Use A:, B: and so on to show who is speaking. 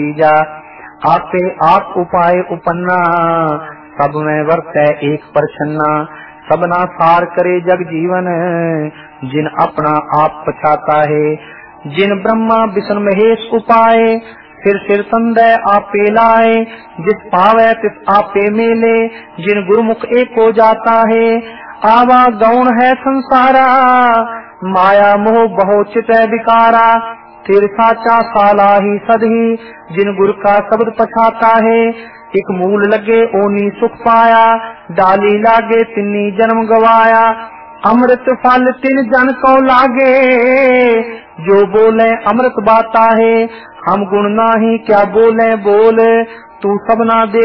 A: तीजा आपे आप उपाय उपन्ना, सब में वर्तै एक प्रसन्ना। सबना सार करे जग जीवन, जिन अपना आप पछाता है। जिन ब्रह्मा विष्णु महेश उपाय, सिर सिर संदय आपे लाए। जिस पावे तिस आपे मेले, जिन गुरुमुख एक हो जाता है। आवा गौण है संसारा, माया मोह बहु चित विकारा। तेरे साचा साला ही सदही, जिन गुरु का शब्द पछाता है। एक मूल लगे ओनी सुख पाया, डाली लागे तिन्नी जन्म गवाया। अमृत फल तिन जन को लागे, जो बोले अमृत बाता है। हम गुण नाही क्या बोले बोल, तू सबना दे